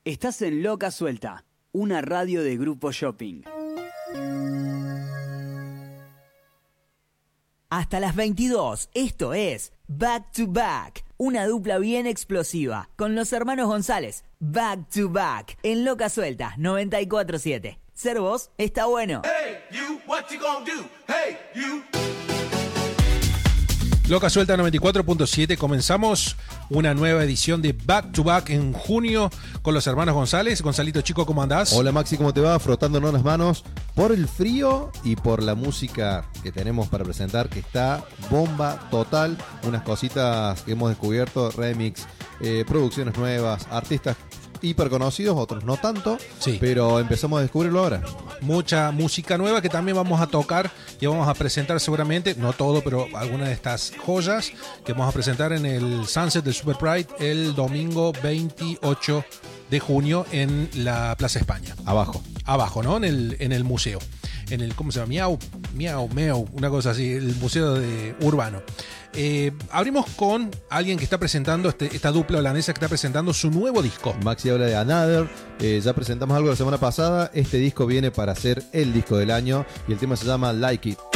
Estás en Loca Suelta, una radio de Grupo Shopping. Hasta las 22, esto es Back to Back, una dupla bien explosiva, con los hermanos González. Back to Back, en Loca Suelta, 94.7. Ser vos está bueno. Hey, you, what you gonna do? Hey, you. Loca Suelta 94.7, comenzamos una nueva edición de Back to Back en junio con los hermanos González. Gonzalito chico, ¿cómo andás? Hola Maxi, ¿cómo te va? Frotándonos las manos por el frío y por la música que tenemos para presentar, que está bomba total. Unas cositas que hemos descubierto, remix, producciones nuevas, artistas hiper conocidos, otros no tanto, sí, pero empezamos a descubrirlo ahora. Mucha música nueva que también vamos a tocar y vamos a presentar seguramente, no todo, pero algunas de estas joyas que vamos a presentar en el Sunset del Super Pride el domingo 28 de junio en la Plaza España. Abajo, ¿no? En el museo. En el, ¿cómo se llama? Miau, una cosa así, el museo urbano. Abrimos con alguien que está presentando, esta dupla holandesa que está presentando su nuevo disco. Maxi habla de Another, ya presentamos algo la semana pasada, este disco viene para ser el disco del año y el tema se llama Like It.